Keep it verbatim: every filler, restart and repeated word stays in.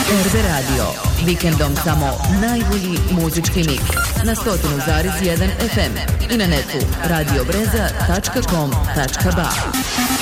R B Radio. Vikendom samo najbolji muzički mix na sto zarez jedan F M i na netu radio breza tačka com tačka ba.